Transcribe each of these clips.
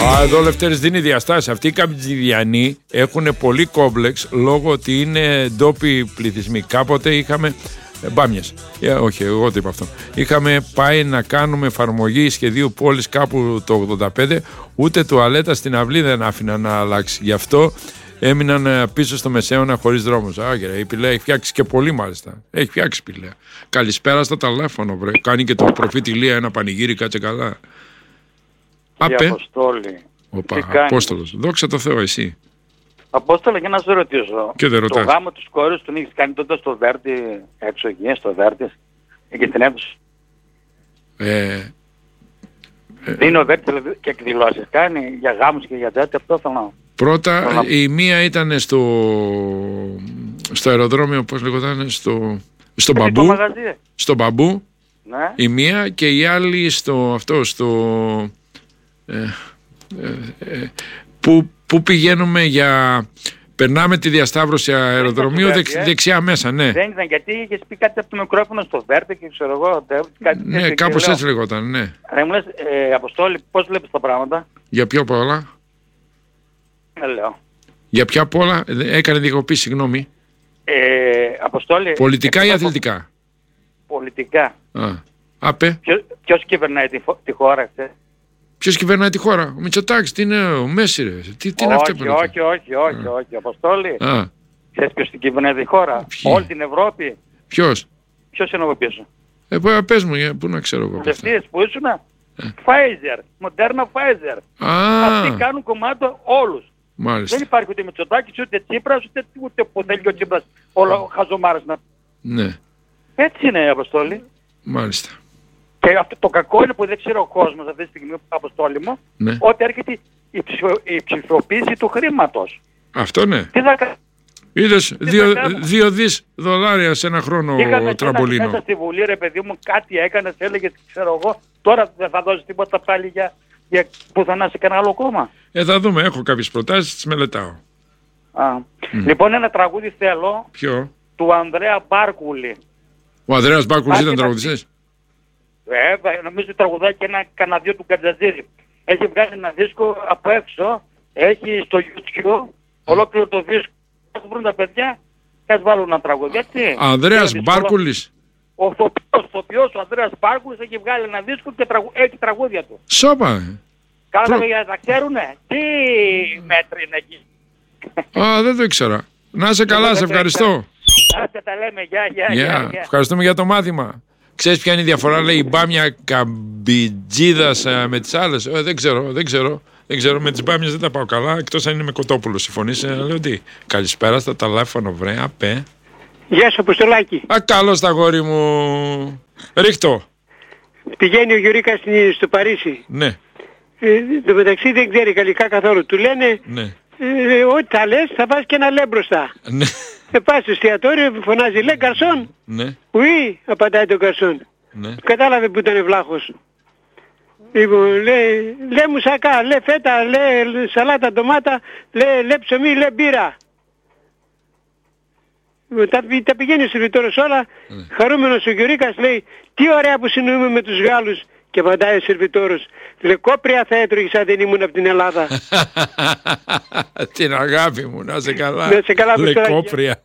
Εδώ ο Λευτέρης δίνει διαστάσεις. Αυτοί οι Καμπτζηδιανοί έχουν πολύ κόμπλεξ λόγω ότι είναι ντόπιοι πληθυσμοί. Κάποτε είχαμε. Μπάμιες. Όχι, εγώ το είπα αυτό. Είχαμε πάει να κάνουμε εφαρμογή σχεδίου πόλης κάπου το 85. Ούτε τουαλέτα στην αυλή δεν άφηναν να αλλάξει. Γι' αυτό έμειναν πίσω στο Μεσαίωνα χωρίς δρόμους. Άγερα, η Πηλαία έχει φτιάξει και πολύ μάλιστα. Έχει φτιάξει Πηλαία. Καλησπέρα στο τηλέφωνο, βρε. Κάνει και το προφήτη Λία ένα πανηγύρι, κάτσε καλά. Απέ. Αποστόλη. Οπα, Απόστολος. Δόξα τω Θεώ, εσύ. Απόστολε, για να σε ρωτήσω. Και δεν το ρωτάς. γάμο της κόρης τον έχεις κάνει τότε στο Βέρτι, έξω εκεί, στο Βέρτι, εκεί στην αίθουσα. Δίνει ο Βέρτι και εκδηλώσεις. Κάνει για γάμους και για τέτοια, αυτό θέλω να... Πρώτα η μία ήταν στο αεροδρόμιο, πώς λεγόταν, στο Μπαμπού. Στο Μπαμπού. Ναι. Η μία και η άλλη που πηγαίνουμε για... Περνάμε τη διασταύρωση αεροδρομίου δεξιά μέσα, ναι. Δεν ήταν, γιατί είχες πει κάτι από το μικρόφωνο στο Βέρτε και ξέρω εγώ. Ναι, κάπως έτσι λεγόταν, ναι. Δεν μου λες, Αποστόλη, πώς βλέπεις τα πράγματα? Για ποιο απ' όλα? Λέω. Για ποια απ' όλα? Έκανε διακοπή, συγγνώμη. Αποστόλη. Πολιτικά ή αθλητικά? Πολιτικά. Απέ. Ποιος κυβερνάει τη χώρα, ξέρεις? Ποιος κυβερνάει τη χώρα? Ο Μητσοτάκης, τι είναι ο Μέση, ρε? Τι είναι αυτό που όχι, Αποστόλη. Ξέρεις ποιος την κυβερνάει τη χώρα? Όλη την Ευρώπη. Ποιος? Ποιος είναι εγώ πίσω? Πες μου, πού να ξέρω εγώ. Βουλευτής που ήσουνα? Pfizer, Moderna Pfizer. Αυτοί κάνουν κομμάτι όλους. Μάλιστα. Δεν υπάρχει ούτε Μητσοτάκης, ούτε Τσίπρας, ούτε που θέλει ο Τσίπρας όλο χαζομάρες να... Ναι. Έτσι είναι, Αποστόλη. Μάλιστα. Και αυτό το κακό είναι που δεν ξέρει ο κόσμος αυτή τη στιγμή, Αποστόλη μου, ναι. Ότι έρχεται η ψηφιοποίηση του χρήματος. Αυτό ναι. Τι θα κάνει? Είδες 2 δις δολάρια σε ένα χρόνο ο Τραμπολίνο. Μέσα στη Βουλή, ρε παιδί μου, κάτι έκανες, έλεγες, ξέρω εγώ, τώρα δεν θα δώσεις τίποτα πάλι για πουθενά σε κανένα άλλο κόμμα. Θα δούμε, έχω κάποιες προτάσεις, τις μελετάω. Λοιπόν, ένα τραγούδι θέλω. Ποιο? Του Ανδρέα Μπάρκουλη. Ο Ανδρέας Μπάρκουλης ήταν τραγουδιστής? Νομίζω ότι τραγουδάει και κανένα δυο του Καντζαζίρη. Έχει βγάλει ένα δίσκο από έξω, έχει στο YouTube, ολόκληρο το δίσκο. Θα βρουν τα παιδιά και ας βάλουν ένα τραγούδι. Έτσι. Ανδρέας Μπάρκουλης. Ο ηθοποιός ο Ανδρέας Μπάρκουλης έχει βγάλει ένα δίσκο και έχει τραγούδια του. Σώπα. Κάναμε για να τα ξέρουνε. Τι μέτρη είναι εκεί. Δεν το ήξερα. Να είσαι καλά, σε ευχαριστώ. Άσε τα λέμε, γεια. Ευχαριστούμε για το μάθημα. Ξέρεις ποια είναι η διαφορά, λέει, η μπάμια καμπιτζίδας με τις άλλες? Δεν ξέρω, με τις μπάμιες δεν τα πάω καλά, εκτός αν είναι με κοτόπουλο. Συμφωνείς? Λέω τι. Καλησπέρα στα τηλέφωνο, βρε, απέ. Γεια σου, Αποστολάκη. Καλώς τα γόρι μου. Ρίχτω. Πηγαίνει ο Γιουρίκας στο Παρίσι. Ναι. Το μεταξύ δεν ξέρει γαλλικά καθόλου. Του λένε, ναι. Ό,τι θα λες θα βάζει και ένα λε μπροστά. Ναι. Πάει στο εστιατόριο, φωνάζει, λε γκαρσόν. Ναι. Ουί, απαντάει το γκαρσόν. Ναι. Κατάλαβε που ήταν βλάχος. Λοιπόν, λε μουσακά, λε φέτα, λε σαλάτα, ντομάτα, λε ψωμί, λε μπύρα. Τα πηγαίνει ο σερβιτόρος όλα, χαρούμενος ο Γιουρίκας λέει, τι ωραία που συνοούμε με τους Γάλλους. Και απαντάει ο σερβιτόρος, λεκόπρια θα έτρωγες αν δεν ήμουν από την Ελλάδα. Την αγάπη μου, να σε καλά. Να σε καλά, λεκόπρια.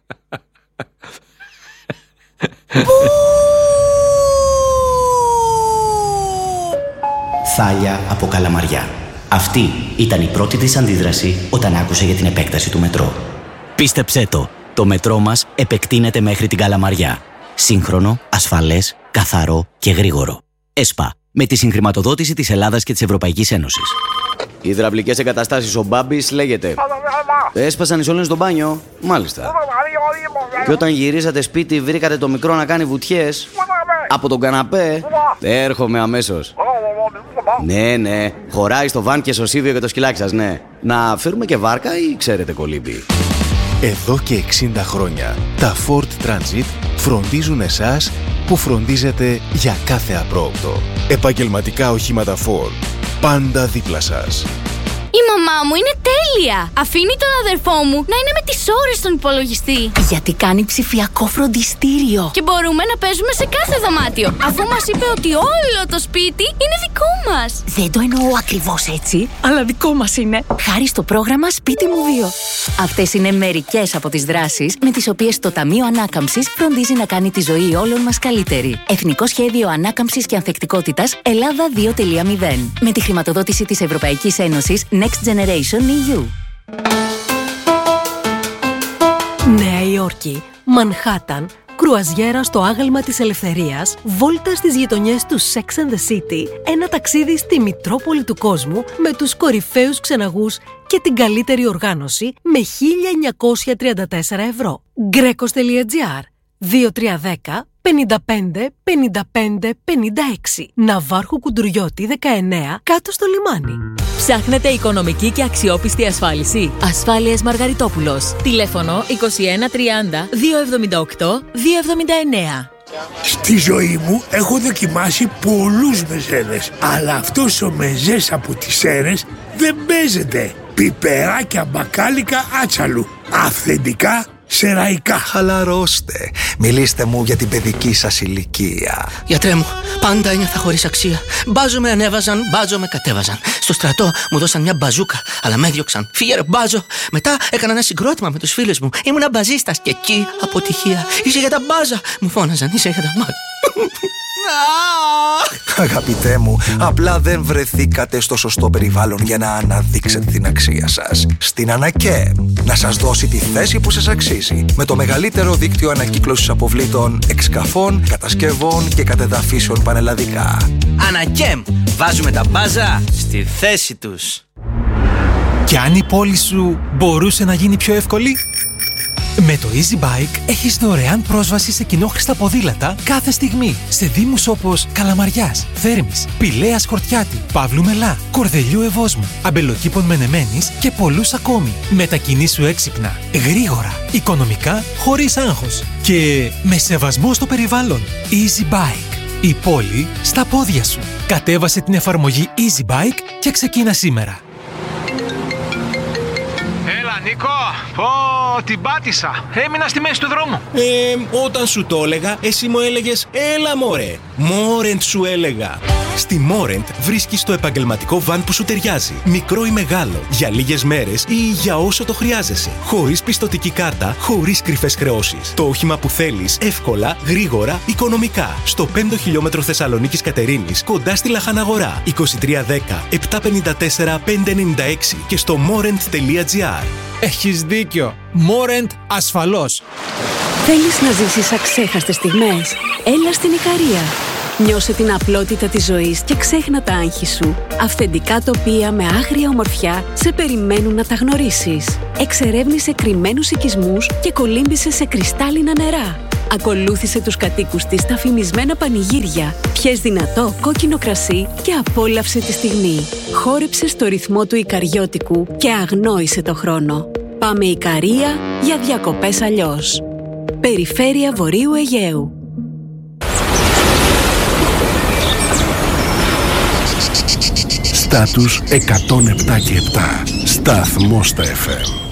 Θάλια από Καλαμαριά. Αυτή ήταν η πρώτη της αντίδραση όταν άκουσε για την επέκταση του μετρό. Πίστεψέ το μετρό μας επεκτείνεται μέχρι την Καλαμαριά. Σύγχρονο, ασφαλές, καθαρό και γρήγορο. ΕΣΠΑ, με τη συγχρηματοδότηση της Ελλάδας και της Ευρωπαϊκής Ένωσης. Οι υδραυλικές εγκαταστάσεις ο Μπάμπης λέγεται. Έσπασαν οι σωλήνες στο μπάνιο. Μάλιστα. Και όταν γυρίσατε σπίτι βρήκατε το μικρό να κάνει βουτιές. Από τον καναπέ. Έρχομαι αμέσως. Ναι. Χωράει στο βαν και στο σίβιο και το σκυλάκι σας, ναι. Να φέρουμε και βάρκα ή ξέρετε κολύμπι? Εδώ και 60 χρόνια τα Ford Transit φροντίζουν εσάς που φροντίζετε για κάθε απρόοπτο. Επαγγελματικά οχήματα Ford. Πάντα δίπλα σας. Η μαμά μου είναι τέλεια. Αφήνει τον αδερφό μου να είναι με τις ώρες στον υπολογιστή. Γιατί κάνει ψηφιακό φροντιστήριο. Και μπορούμε να παίζουμε σε κάθε δωμάτιο, αφού μας είπε ότι όλο το σπίτι είναι δικό μας. Δεν το εννοώ ακριβώς έτσι, αλλά δικό μας είναι. Χάρη στο πρόγραμμα Σπίτι μου 2. Αυτές είναι μερικές από τις δράσεις με τις οποίες το Ταμείο Ανάκαμψης φροντίζει να κάνει τη ζωή όλων μας καλύτερη. Εθνικό Σχέδιο Ανάκαμψης και Ανθεκτικότητας Ελλάδα 2.0. Με τη χρηματοδότηση της Ευρωπαϊκής Ένωσης Next Generation EU. Νέα Υόρκη, Μανχάταν, κρουαζιέρα στο άγαλμα της ελευθερίας, βόλτα στις γειτονιές του Sex and the City, ένα ταξίδι στη Μητρόπολη του κόσμου με τους κορυφαίους ξεναγούς και την καλύτερη οργάνωση με 1.934 ευρώ. Greco.gr 2310 55 55 56. Ναυάρχου Κουντουριώτη 19, κάτω στο λιμάνι. Ψάχνετε οικονομική και αξιόπιστη ασφάλιση? Ασφάλειες Μαργαριτόπουλος. Τηλέφωνο 2130 278 279. Στη ζωή μου έχω δοκιμάσει πολλούς μεζέδες, αλλά αυτός ο μεζές από τις Σέρρες δεν παίζεται. Πιπεράκια μπακάλικα άτσαλου. Αυθεντικά σεραϊκά. Χαλαρώστε. Μιλήστε μου για την παιδική σας ηλικία. Γιατρέ μου, πάντα ένιωθα χωρίς αξία. Μπάζο με ανέβαζαν, μπάζο με κατέβαζαν. Στο στρατό μου δώσαν μια μπαζούκα, αλλά με έδιωξαν. Φύγε ρε μπάζο. Μετά έκανα ένα συγκρότημα με τους φίλους μου. Ήμουνα μπαζίστας και εκεί αποτυχία. Είσαι για τα μπάζα. Μου φώναζαν, είσαι για τα μπάζα. Αγαπητέ μου, απλά δεν βρεθήκατε στο σωστό περιβάλλον για να αναδείξετε την αξία σας. Στην Ανακέμ, να σας δώσει τη θέση που σας αξίζει. Με το μεγαλύτερο δίκτυο ανακύκλωσης αποβλήτων, εξκαφών, κατασκευών και κατεδαφίσεων πανελλαδικά. Ανακέμ, βάζουμε τα μπάζα στη θέση τους. Κι αν η πόλη σου μπορούσε να γίνει πιο εύκολη? Με το Easy Bike έχεις δωρεάν πρόσβαση σε κοινόχρηστα ποδήλατα κάθε στιγμή σε δήμους όπως Καλαμαριάς, Θέρμης, Πηλαίας Χορτιάτη, Παύλου Μελά, Κορδελιού Ευόσμου, Αμπελοκήπων Μενεμένης και πολλούς ακόμη. Μετακινήσου έξυπνα, γρήγορα, οικονομικά, χωρίς άγχος και με σεβασμό στο περιβάλλον. Easy Bike. Η πόλη στα πόδια σου. Κατέβασε την εφαρμογή Easy Bike και ξεκίνα σήμερα. Νίκο, την πάτησα. Έμεινα στη μέση του δρόμου. Όταν σου το έλεγα, εσύ μου έλεγες έλα μωρέ. Μόρεντ σου έλεγα. Στη Μόρεντ βρίσκεις το επαγγελματικό βαν που σου ταιριάζει. Μικρό ή μεγάλο, για λίγες μέρες ή για όσο το χρειάζεσαι. Χωρίς πιστωτική κάρτα, χωρίς κρυφές χρεώσεις. Το όχημα που θέλεις, εύκολα, γρήγορα, οικονομικά. Στο 5 χιλιόμετρο Θεσσαλονίκης Κατερίνης, κοντά στη Λαχαναγορά. 2310 754 596 και στο morent.gr. Έχεις δίκιο. Μόρεντ ασφαλώς. Θέλεις να ζήσεις αξέχαστες στιγμές? Έλα στην Ικαρία. Νιώσε την απλότητα της ζωής και ξέχνα τα άγχη σου. Αυθεντικά τοπία με άγρια ομορφιά σε περιμένουν να τα γνωρίσεις. Εξερεύνησε κρυμμένους οικισμούς και κολύμπησε σε κρυστάλλινα νερά. Ακολούθησε τους κατοίκους της στα φημισμένα πανηγύρια. Πιες δυνατό κόκκινο κρασί και απόλαυσε τη στιγμή. Χόρεψε στο ρυθμό του Ικαριώτικου και αγνόησε το χρόνο. Πάμε Ικαρία για διακοπές αλλιώς. Περιφέρεια Βορείου Αιγαίου. Στάτους 107 και 7. Σταθμός στα FM.